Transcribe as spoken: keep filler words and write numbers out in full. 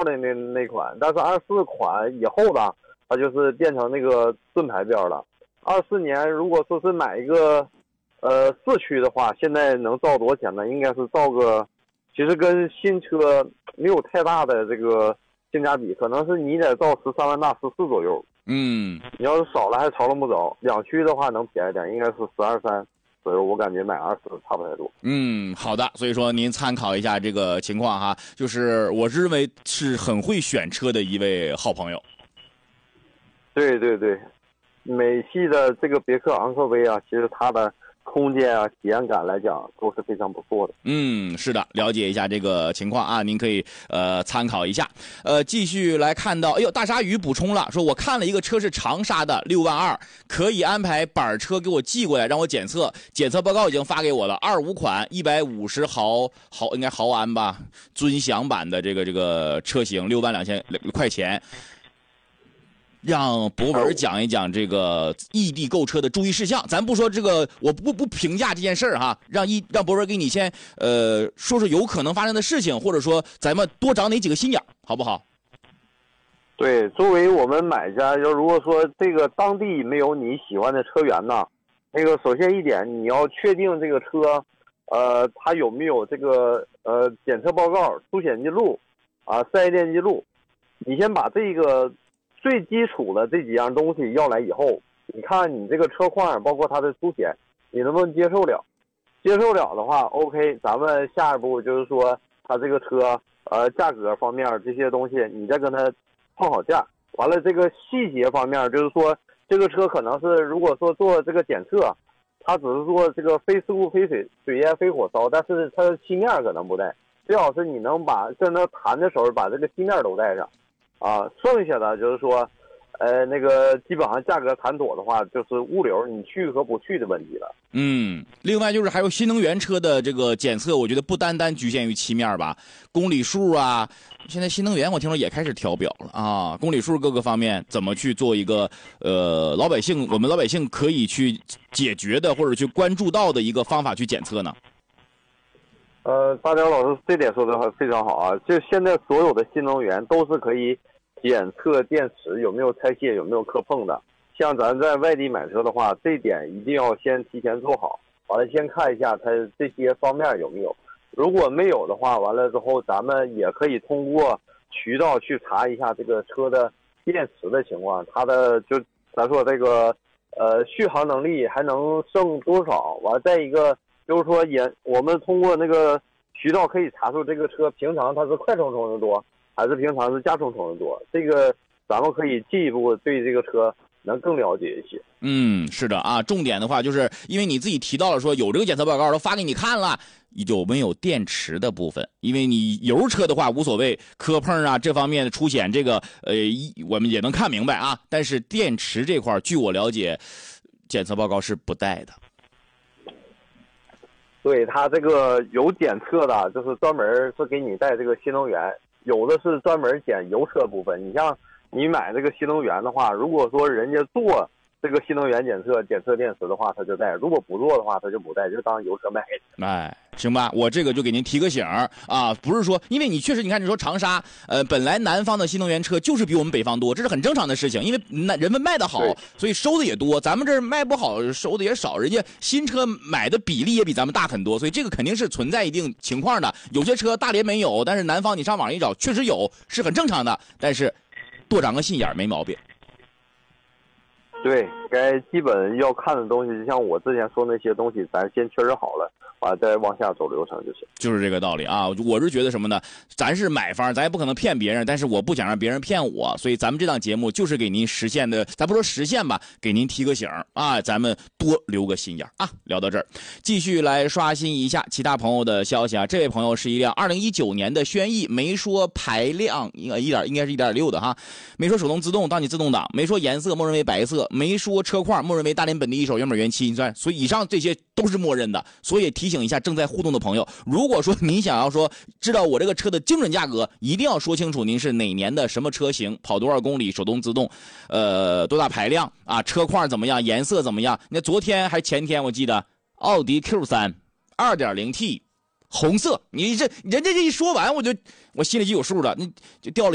的那那款，但是二四款以后呢，它就是变成那个盾牌标了。二四年如果说是买一个呃四驱的话，现在能造多少钱呢？应该是造个，其实跟新车没有太大的这个性价比，可能是你得造十三万大十四左右。 嗯， 你要是少了还超了不着，两驱的话能便宜点，应该是十二三。所以我感觉买二四差不太多。 嗯，好的，所以说您参考一下这个情况哈，就是我认为是很会选车的一位好朋友。 对对对，美系的这个别克昂科威啊，其实它的空间啊、体验感来讲都是非常不错的。 嗯，是的，了解一下这个情况啊，您可以呃参考一下。呃，继续来看到，哎呦，大鲨鱼补充了，说我看了一个车是长沙的六万二，可以安排板车给我寄过来让我检测，检测报告已经发给我了，二五款一百五十毫毫应该毫安吧，尊享版的这个这个车型六万两千块钱。让博文讲一讲这个异地购车的注意事项。咱不说这个，我不不评价这件事儿哈，让一让博文给你先呃说说有可能发生的事情，或者说咱们多长哪几个心眼，好不好？ 对，作为我们买家，要如果说这个当地没有你喜欢的车源呢，那个首先一点，你要确定这个车，呃，它有没有这个呃检测报告、出险记录啊、四 S 店记录。你先把这个最基础的这几样东西要来以后，你看你这个车况，包括它的出险，你能不能接受了？接受了的话 ，OK， 咱们下一步就是说，它这个车呃价格方面这些东西，你再跟它碰好价。完了，这个细节方面就是说，这个车可能是如果说做这个检测，它只是做这个非事故、非水水淹、非火烧，但是它的漆面可能不带。最好是你能把跟它谈的时候把这个漆面都带上。啊，剩下的就是说，呃，那个基本上价格谈妥的话，就是物流你去和不去的问题了。 嗯，另外就是还有新能源车的这个检测，我觉得不单单局限于漆面吧，公里数啊，现在新能源我听说也开始调表了啊，公里数各个方面怎么去做一个呃老百姓我们老百姓可以去解决的或者去关注到的一个方法去检测呢？ 呃，大雕老师这点说的非常好啊！就现在所有的新能源都是可以检测电池有没有拆卸、有没有磕碰的。像咱在外地买车的话，这一点一定要先提前做好，完了先看一下它这些方面有没有。如果没有的话，完了之后咱们也可以通过渠道去查一下这个车的电池的情况，它的就咱说这个呃续航能力还能剩多少？完了再一个。就是说也，我们通过那个渠道可以查出这个车平常它是快充充的多，还是平常是加充充的多。这个咱们可以进一步对这个车能更了解一些。 嗯，是的啊，重点的话就是因为你自己提到了说有这个检测报告都发给你看了，有没有电池的部分？因为你油车的话无所谓，磕碰啊这方面的出险，这个呃我们也能看明白啊。但是电池这块，据我了解，检测报告是不带的。 对，它这个有检测的，就是专门是给你带这个新能源，有的是专门检油车部分。你像你买这个新能源的话，如果说人家做这个新能源检测检测电池的话，他就带；如果不做的话，他就不带，就当油车卖。 哎，行吧，我这个就给您提个醒啊，不是说，因为你确实，你看你说长沙，呃，本来南方的新能源车就是比我们北方多，这是很正常的事情，因为那人们卖的好，所以收的也多，咱们这儿卖不好，收的也少，人家新车买的比例也比咱们大很多，所以这个肯定是存在一定情况的。有些车大连没有，但是南方你上网一找，确实有，是很正常的，但是多长个心眼没毛病。 对，该基本要看的东西，就像我之前说那些东西，咱先确认好了，完了再往下走流程就行。 就是这个道理啊！我是觉得什么呢？咱是买方，咱也不可能骗别人，但是我不想让别人骗我，所以咱们这档节目就是给您实现的，咱不说实现吧，给您提个醒啊，咱们多留个心眼啊。聊到这儿，继续来刷新一下其他朋友的消息啊。这位朋友是一辆二零一九年的轩逸，没说排量，应该一点应该是一点六的哈，没说手动自动，当你自动挡，没说颜色，默认为白色。没说车况，默认为大连本地一手原本原漆，所以以上这些都是默认的。所以提醒一下正在互动的朋友，如果说你想要说知道我这个车的精准价格，一定要说清楚您是哪年的什么车型，跑多少公里，手动自动，呃，多大排量啊，车况怎么样，颜色怎么样。那昨天还前天我记得奥迪 Q 三 二点零 T 红色，你这人家这一说完，我就我心里就有数了，你就掉了。